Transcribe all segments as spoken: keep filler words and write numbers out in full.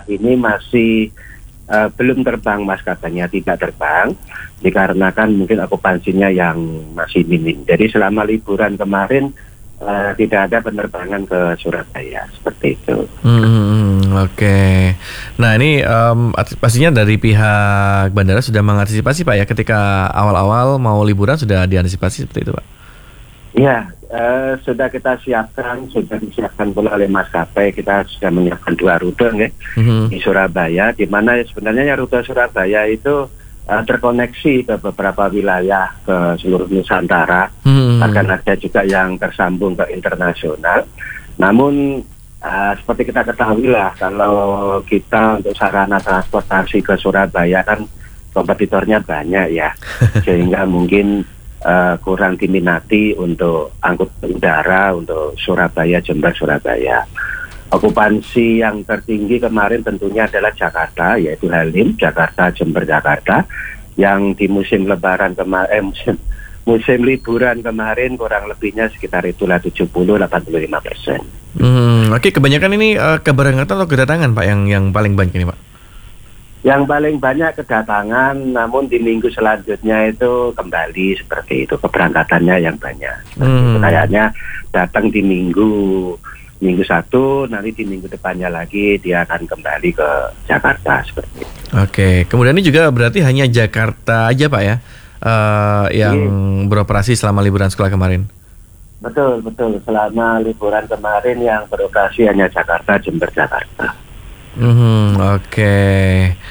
saat ini masih uh, belum terbang maskapainya, tidak terbang dikarenakan mungkin okupansinya yang masih minim. Jadi selama liburan kemarin uh, tidak ada penerbangan ke Surabaya seperti itu. Hmm, Oke. Okay. Nah ini um, pastinya dari pihak bandara sudah mengantisipasi Pak ya, ketika awal-awal mau liburan sudah diantisipasi seperti itu Pak? Ya, uh, sudah kita siapkan, sudah disiapkan pula oleh maskapai. Kita sudah menyiapkan dua rute ya, mm-hmm. di Surabaya, di mana sebenarnya rute Surabaya itu uh, terkoneksi ke beberapa wilayah ke seluruh Nusantara, mm-hmm. bahkan ada juga yang tersambung ke internasional. Namun uh, seperti kita ketahui lah, kalau kita untuk sarana transportasi ke Surabaya kan kompetitornya banyak ya, sehingga mungkin Uh, kurang diminati untuk angkutan udara untuk Surabaya, Jember, Surabaya. Okupansi yang tertinggi kemarin tentunya adalah Jakarta, yaitu Halim, Jakarta, Jember, Jakarta, yang di musim lebaran kemarin, eh, musim, musim liburan kemarin kurang lebihnya sekitar itulah tujuh puluh sampai delapan puluh lima persen. Hmm, Oke, okay. Kebanyakan ini uh, keberangkatan atau kedatangan Pak yang yang paling banyak ini Pak? Yang paling banyak kedatangan, namun di minggu selanjutnya itu kembali seperti itu, keberangkatannya yang banyak. Hmm. Kayaknya datang di minggu minggu satu, nanti di minggu depannya lagi dia akan kembali ke Jakarta seperti itu. Oke, kemudian ini juga berarti hanya Jakarta aja Pak ya, uh, yang Ini. beroperasi selama liburan sekolah kemarin? Betul, betul. Selama liburan kemarin yang beroperasi hanya Jakarta, Jember, Jakarta. Hmm, Oke, okay.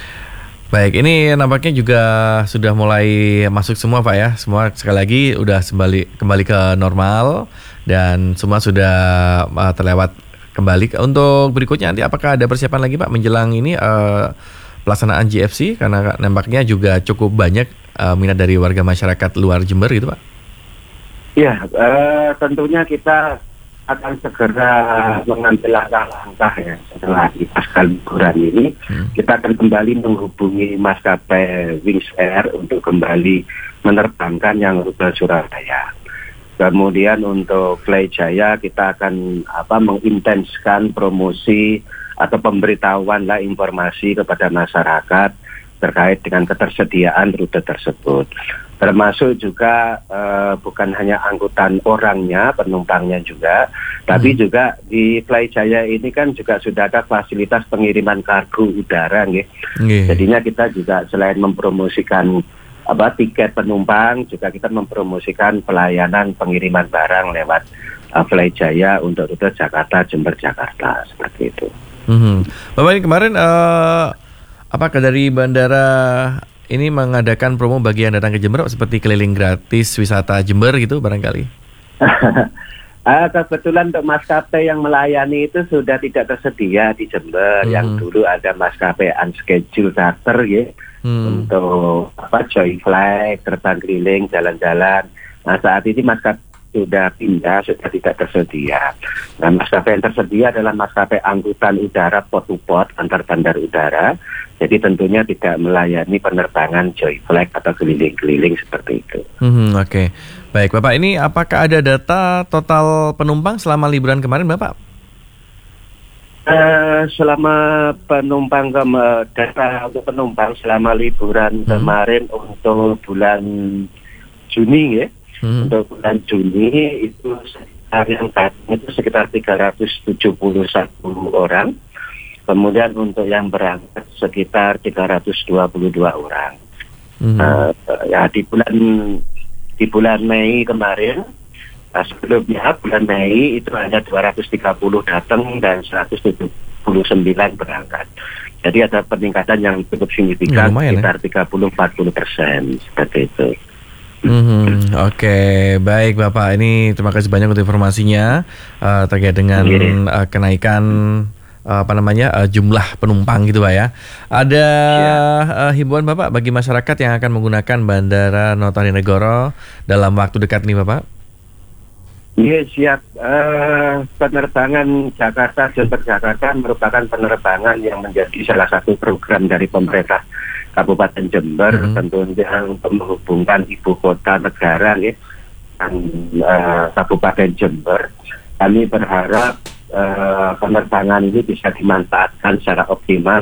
Baik, ini nampaknya juga sudah mulai masuk semua Pak ya. Semua sekali lagi udah kembali kembali ke normal dan semua sudah uh, terlewat kembali. Untuk berikutnya nanti apakah ada persiapan lagi Pak menjelang ini uh, pelaksanaan G F C, karena nampaknya juga cukup banyak uh, minat dari warga masyarakat luar Jember gitu Pak? Ya, uh, tentunya kita akan segera mengambil langkah-langkah ya setelah di pasca liburan ini. Hmm. Kita akan kembali menghubungi maskapai Wings Air untuk kembali menerbangkan yang rute Surabaya. Kemudian untuk Fly Jaya kita akan apa mengintenskan promosi atau pemberitahuan lah informasi kepada masyarakat terkait dengan ketersediaan rute tersebut. Termasuk juga uh, bukan hanya angkutan orangnya, penumpangnya juga, hmm. tapi juga di Fly Jaya ini kan juga sudah ada fasilitas pengiriman kargo udara, gitu. Yeah. Jadinya kita juga selain mempromosikan apa tiket penumpang, juga kita mempromosikan pelayanan pengiriman barang lewat uh, Fly Jaya untuk rute Jakarta, Jember, Jakarta seperti itu. Hmm. Bapak ini kemarin uh, apakah dari bandara ini mengadakan promo bagi yang datang ke Jember seperti keliling gratis wisata Jember gitu barangkali? uh, kebetulan untuk maskapai yang melayani itu sudah tidak tersedia di Jember. Hmm. Yang dulu ada maskapai unscheduled charter ya, hmm. untuk apa Joy Flight, terbang keliling, jalan-jalan. Nah saat ini maskapai sudah pindah, sudah tidak tersedia. Nah, maskapai yang tersedia adalah maskapai angkutan udara pot to pot antar bandar udara. Jadi tentunya tidak melayani penerbangan Joy Flight atau keliling-keliling seperti itu. Hmm, Oke, okay. Baik Bapak, ini apakah ada data total penumpang selama liburan kemarin Bapak? Uh, selama penumpang ke data untuk penumpang selama liburan hmm. kemarin untuk bulan Juni ya. Hmm. Untuk bulan Juni itu sekitar yang datang itu sekitar tiga ratus tujuh puluh satu orang. Kemudian untuk yang berangkat sekitar tiga ratus dua puluh dua orang. Hmm. Uh, ya di bulan di bulan Mei kemarin, nah sebelumnya bulan Mei itu hanya dua ratus tiga puluh datang dan seratus tujuh puluh sembilan berangkat. Jadi ada peningkatan yang cukup signifikan, ya, sekitar ya? tiga puluh sampai empat puluh persen seperti itu. Mm-hmm. Oke, okay. Baik Bapak, ini terima kasih banyak untuk informasinya uh, terkait dengan uh, kenaikan uh, apa namanya uh, jumlah penumpang gitu Pak ya. Ada uh, himbauan Bapak bagi masyarakat yang akan menggunakan Bandara Notowoninegoro dalam waktu dekat ini Bapak? Iya siap. Uh, penerbangan Jakarta Jember Jakarta merupakan penerbangan yang menjadi salah satu program dari pemerintah Kabupaten Jember, mm-hmm. tentunya untuk menghubungkan ibu kota negara ya, dan uh, Kabupaten Jember. Kami berharap uh, penerbangan ini bisa dimanfaatkan secara optimal